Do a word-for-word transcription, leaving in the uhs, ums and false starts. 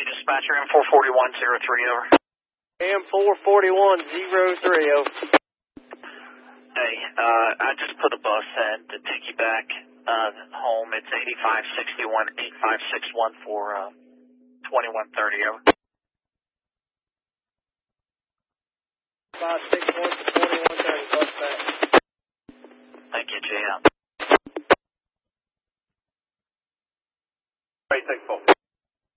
dispatcher, M four forty-one zero three, over. M four forty-one zero three, over. Hey, uh, I just put a bus in to take you back uh, home. It's eighty-five sixty-one, eight five six one for uh, twenty-one thirty, over. five six one for twenty-one thirty, bus.